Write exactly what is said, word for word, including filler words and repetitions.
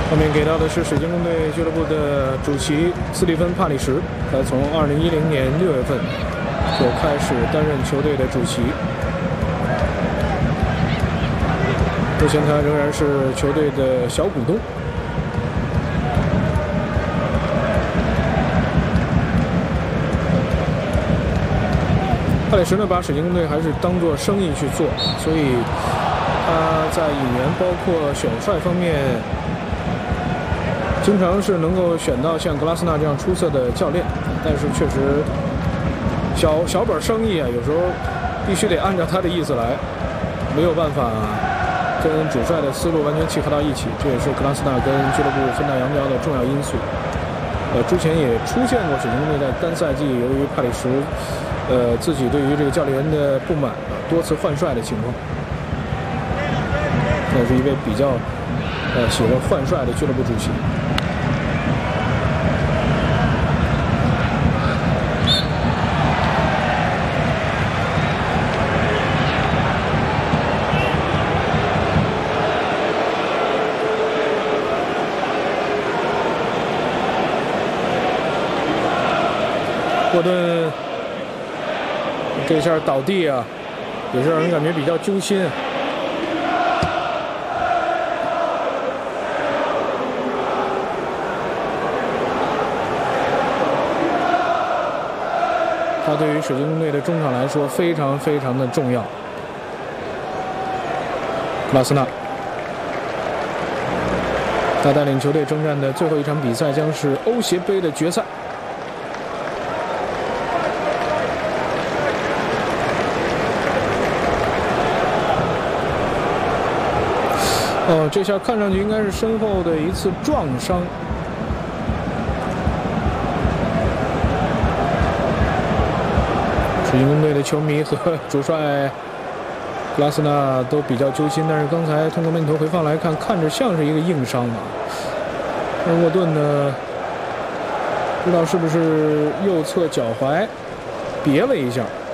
后面给到的是水晶宫队俱乐部的主席斯蒂芬·帕里什，他从二零一零年六月份就开始担任球队的主席，目前他仍然是球队的小股东。帕里什呢，把水晶宫队还是当作生意去做，所以他在引援包括选帅方面，经常是能够选到像格拉斯纳这样出色的教练，但是确实小小本生意啊，有时候必须得按照他的意思来，没有办法跟主帅的思路完全契合到一起，这也是格拉斯纳跟俱乐部分道扬镳的重要因素。呃，之前也出现过水晶宫队在单赛季由于帕里什呃自己对于这个教练员的不满啊，多次换帅的情况。他是一位比较呃喜欢换帅的俱乐部主席。沃顿这下倒地啊，也是让人感觉比较揪心。他对于水晶宫队的中场来说非常非常的重要。格拉斯纳，他带领球队征战的最后一场比赛将是欧协杯的决赛。哦，这下看上去应该是身后的一次撞伤。水晶宫队的球迷和主帅格拉斯纳都比较揪心，但是刚才通过镜头回放来看，看着像是一个硬伤啊。而沃顿呢，不知道是不是右侧脚踝别了一下。